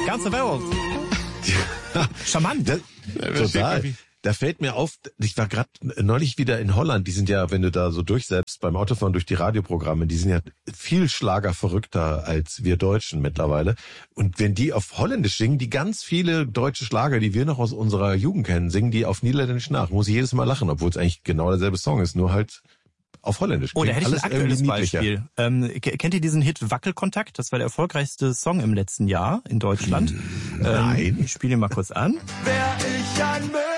ganze Welt. Charmant. Total. Da fällt mir auf, ich war gerade neulich wieder in Holland, die sind ja, wenn du da so durchsetzt beim Autofahren durch die Radioprogramme, die sind ja viel schlagerverrückter als wir Deutschen mittlerweile. Und wenn die auf Holländisch singen, die ganz viele deutsche Schlager, die wir noch aus unserer Jugend kennen, singen die auf Niederländisch nach. Muss ich jedes Mal lachen, obwohl es eigentlich genau derselbe Song ist, nur halt auf Holländisch. Oh, da hätte ich ein aktuelles Beispiel. Kennt ihr diesen Hit Wackelkontakt? Das war der erfolgreichste Song im letzten Jahr in Deutschland. Nein. Ich spiele ihn mal kurz an. Wär ich ein